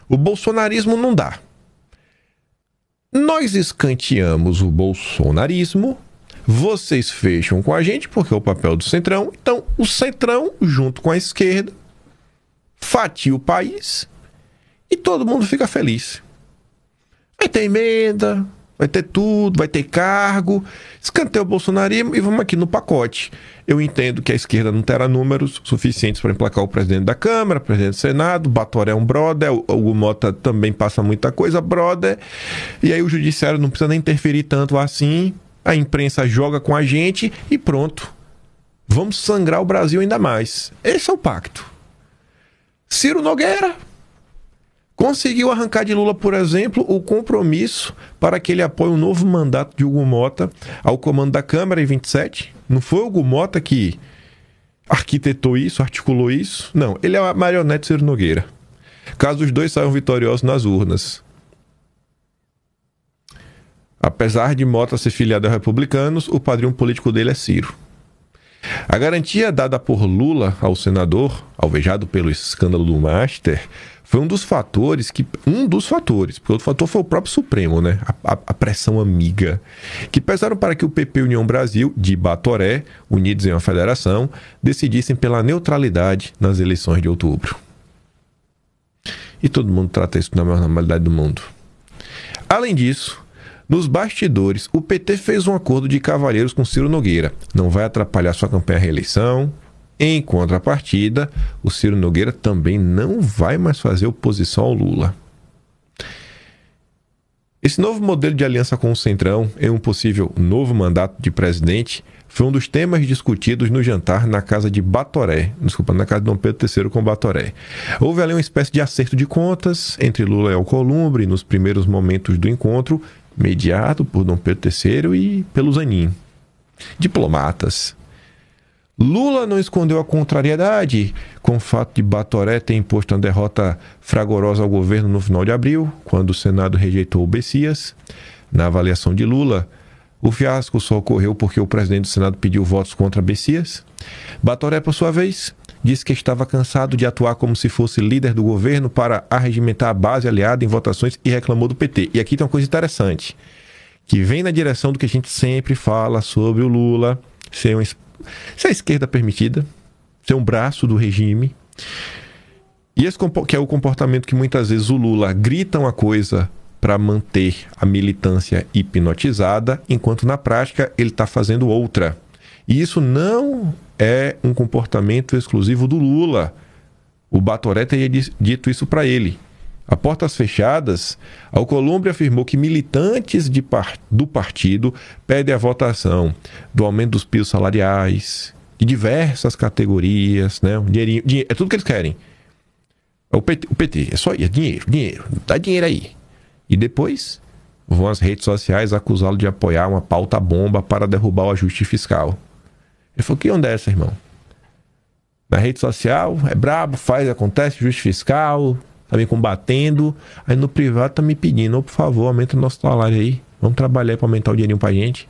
O bolsonarismo não dá. Nós escanteamos o bolsonarismo, vocês fecham com a gente, porque é o papel do Centrão. Então, o Centrão, junto com a esquerda, fatia o país e todo mundo fica feliz. Vai ter emenda, vai ter tudo, vai ter cargo, escanteia o bolsonarismo e vamos aqui no pacote. Eu entendo que a esquerda não terá números suficientes para emplacar o presidente da Câmara, o presidente do Senado, Batoré é um brother, o Hugo Mota também passa muita coisa, brother, e aí o judiciário não precisa nem interferir tanto assim, a imprensa joga com a gente e pronto. Vamos sangrar o Brasil ainda mais. Esse é o pacto. Ciro Nogueira conseguiu arrancar de Lula, por exemplo, o compromisso para que ele apoie um novo mandato de Hugo Mota ao comando da Câmara em 27. Não foi o Hugo Mota que arquitetou isso, articulou isso? Não, ele é a marionete de Ciro Nogueira. Caso os dois saiam vitoriosos nas urnas. Apesar de Mota ser filiado aos republicanos, o padrinho político dele é Ciro. A garantia dada por Lula ao senador, alvejado pelo escândalo do Master, foi um dos fatores, porque outro fator foi o próprio Supremo, né? A pressão amiga, que pesaram para que o PP e União Brasil, de Batoré, unidos em uma federação, decidissem pela neutralidade nas eleições de outubro. E todo mundo trata isso na maior normalidade do mundo. Além disso, nos bastidores, o PT fez um acordo de cavalheiros com Ciro Nogueira. Não vai atrapalhar sua campanha à reeleição. Em contrapartida, o Ciro Nogueira também não vai mais fazer oposição ao Lula. Esse novo modelo de aliança com o Centrão em um possível novo mandato de presidente foi um dos temas discutidos no jantar na casa de Batoré. Na casa de Dom Pedro III com Batoré. Houve ali uma espécie de acerto de contas entre Lula e Alcolumbre nos primeiros momentos do encontro, mediado por Dom Pedro III e pelo Zanin. Diplomatas. Lula não escondeu a contrariedade com o fato de Batoré ter imposto uma derrota fragorosa ao governo no final de abril, quando o Senado rejeitou o Bessias. Na avaliação de Lula, o fiasco só ocorreu porque o presidente do Senado pediu votos contra Bessias. Batoré, por sua vez, disse que estava cansado de atuar como se fosse líder do governo para arregimentar a base aliada em votações e reclamou do PT. E aqui tem uma coisa interessante, que vem na direção do que a gente sempre fala sobre o Lula, ser a esquerda permitida, ser um braço do regime. E esse que é o comportamento que muitas vezes o Lula grita uma coisa para manter a militância hipnotizada, enquanto na prática ele está fazendo outra. E isso não é um comportamento exclusivo do Lula. O Batoré teria dito isso para ele. A portas fechadas, Alcolumbre afirmou que militantes do partido pedem a votação do aumento dos pisos salariais, de diversas categorias, né? Dinheirinho, é tudo que eles querem. O PT, é só isso, dinheiro, dá dinheiro aí. E depois vão às redes sociais acusá-lo de apoiar uma pauta bomba para derrubar o ajuste fiscal. Ele falou, que onda é essa, irmão? Na rede social, é brabo, acontece, ajuste fiscal, tá me combatendo. Aí no privado tá me pedindo, por favor, aumenta o nosso salário aí. Vamos trabalhar para aumentar o dinheirinho pra gente.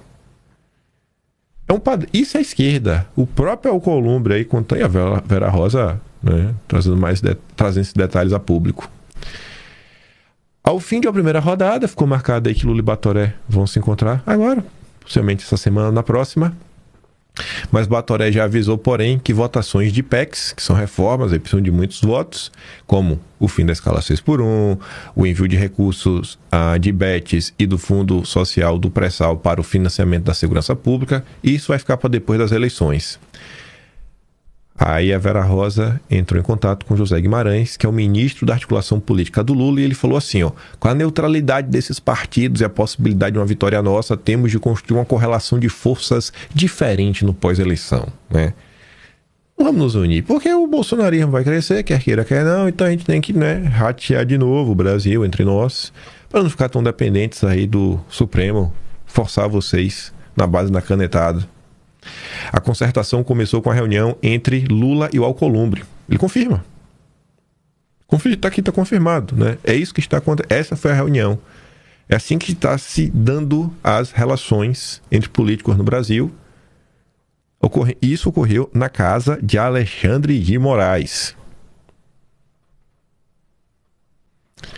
Isso é a esquerda. O próprio Alcolumbre aí, contém a Vera Rosa, né, trazendo esses detalhes a público. Ao fim de uma primeira rodada, ficou marcado aí que Lula e Batoré vão se encontrar agora, possivelmente essa semana, na próxima. Mas Batoré já avisou, porém, que votações de PECs, que são reformas, aí precisam de muitos votos, como o fim da escala 6x1, o envio de recursos de BETs e do Fundo Social do Pré-Sal para o financiamento da segurança pública, e isso vai ficar para depois das eleições. Aí a Vera Rosa entrou em contato com José Guimarães, que é o ministro da articulação política do Lula, e ele falou assim, com a neutralidade desses partidos e a possibilidade de uma vitória nossa, temos de construir uma correlação de forças diferente no pós-eleição, né? Vamos nos unir, porque o bolsonarismo vai crescer, quer queira, quer não, então a gente tem que, né, ratear de novo o Brasil entre nós, para não ficar tão dependentes aí do Supremo, forçar vocês na base da canetada. A concertação começou com a reunião entre Lula e o Alcolumbre. Ele confirma. Tá aqui, tá confirmado, né? É isso que está acontecendo. Essa foi a reunião. É assim que está se dando as relações entre políticos no Brasil. Isso ocorreu na casa de Alexandre de Moraes.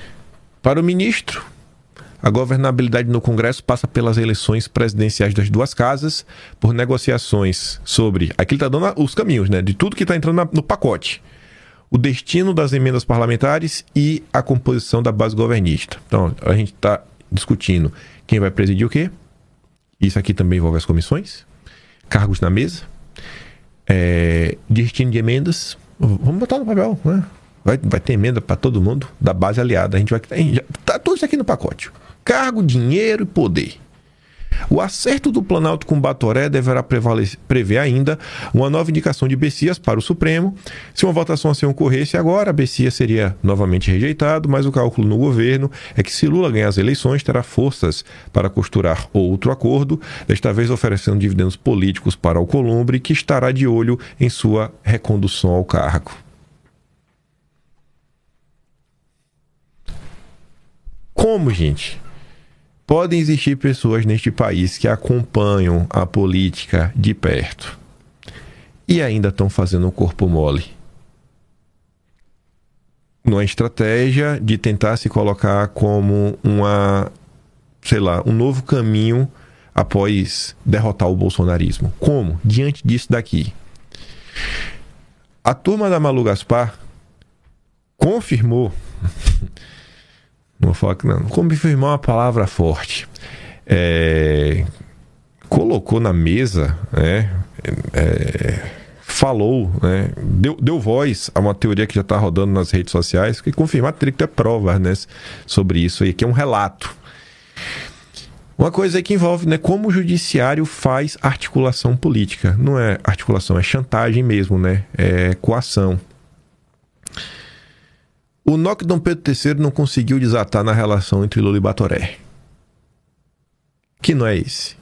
Para o ministro, a governabilidade no Congresso passa pelas eleições presidenciais das duas casas, por negociações sobre... Aqui ele está dando os caminhos, né? De tudo que está entrando no pacote. O destino das emendas parlamentares e a composição da base governista. Então, a gente está discutindo quem vai presidir o quê. Isso aqui também envolve as comissões. Cargos na mesa. Destino de emendas. Vamos botar no papel, né? Vai ter emenda para todo mundo da base aliada. A gente vai... Tá tudo isso aqui no pacote. Cargo, dinheiro e poder. O acerto do Planalto com Batoré deverá prever ainda uma nova indicação de Bessias para o Supremo. Se uma votação assim ocorresse agora, Bessias seria novamente rejeitado, mas o cálculo no governo é que se Lula ganhar as eleições, terá forças para costurar outro acordo, desta vez oferecendo dividendos políticos para Alcolumbre, que estará de olho em sua recondução ao cargo. Como, gente? Podem existir pessoas neste país que acompanham a política de perto e ainda estão fazendo o corpo mole. Numa estratégia de tentar se colocar como um novo caminho após derrotar o bolsonarismo. Como? Diante disso daqui. A turma da Malu Gaspar confirmou... Não vou falar que não. Confirmar uma palavra forte. Colocou na mesa, né? Falou, né? Deu voz a uma teoria que já está rodando nas redes sociais, que confirmar teria que ter provas, né? Sobre isso aí, que é um relato. Uma coisa aí que envolve, né? Como o judiciário faz articulação política. Não é articulação, é chantagem mesmo, né? É coação. O nó que Dom Pedro III não conseguiu desatar na relação entre Lula e Batoré. Que não é esse?